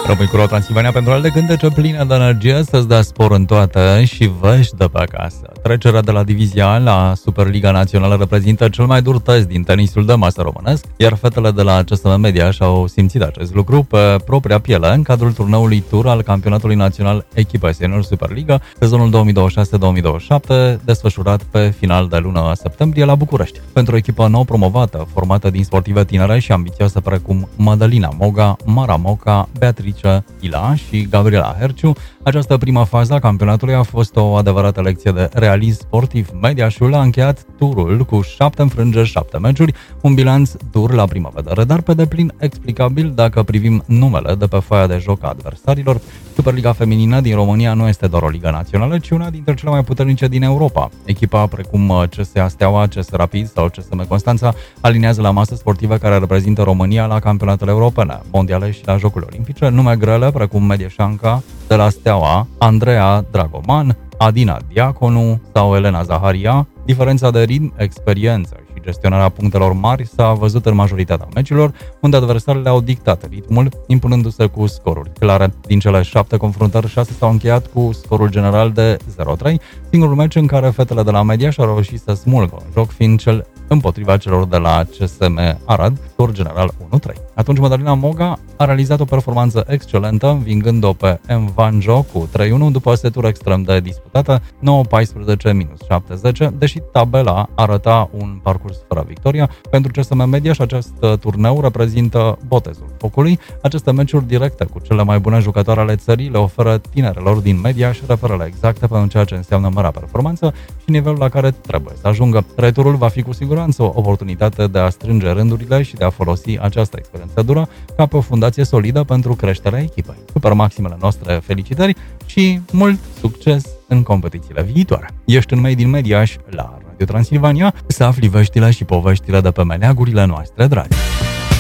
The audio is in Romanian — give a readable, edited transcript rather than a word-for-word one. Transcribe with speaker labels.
Speaker 1: Rămâi cu Transilvania pentru alte cântece pline de energie, să-ți dea spor în toate și vești de pe acasă. Trecerea de la Divizia la Superliga Națională reprezintă cel mai dur test din tenisul de masă românesc, iar fetele de la CSM Media și-au simțit acest lucru pe propria piele în cadrul turneului tur al Campionatului Național Echipa Senior Superliga, sezonul 2026-2027, desfășurat pe final de lună septembrie la București. Pentru o echipă nou promovată, formată din sportive tinere și ambițioase precum Madalina Moga, Mara Moca, Beatrice Ila și Gabriela Herciu, această prima fază a campionatului a fost o adevărată lecție de realism sportiv. Mediașul a încheiat turul cu 7 înfrângeri, 7 meciuri, un bilanț dur la prima vedere, dar pe deplin explicabil dacă privim numele de pe foaia de joc a adversarilor. Superliga feminină din România nu este doar o ligă națională, ci una dintre cele mai puternice din Europa. Echipa precum CSA Steaua, CS Rapid sau CSM Constanța alinează la masă sportive care reprezintă România la campionatele europene, mondiale și la Jocurile Olimpice, nume grele precum Medieșanca de la Steaua, Andreea Dragoman, Adina Diaconu sau Elena Zaharia. Diferența de ritm, experiență și gestionarea punctelor mari s-a văzut în majoritatea meciurilor, unde adversarele au dictat ritmul, impunându-se cu scoruri clare. Din cele 7 confruntări, 6 s-au încheiat cu scorul general de 0-3, singurul meci în care fetele de la Mediaș au reușit să smulgă un joc fiind cel împotriva celor de la CSM Arad, scor general 1-3. Atunci Madalina Moga a realizat o performanță excelentă, învingând-o pe M. Vanjo cu 3-1 după o setură extrem de disputată, 9-14-7-10, deși tabela arăta un parcurs fără victoria. Pentru CSM Media și acest turneu reprezintă botezul focului. Aceste meciuri directe cu cele mai bune jucătoare ale țării le oferă tinerelor din Media și referele exacte pentru ceea ce înseamnă marea performanță și nivelul la care trebuie să ajungă. Returul va fi cu siguranță o oportunitate de a strânge rândurile și de a folosi această experiență dură ca pe o fundație solidă pentru creșterea echipei. Super maximele noastre felicitări și mult succes în competițiile viitoare. Ești în Made in Mediaș la Radio Transilvania să afli veștile și poveștile de pe meleagurile noastre dragi.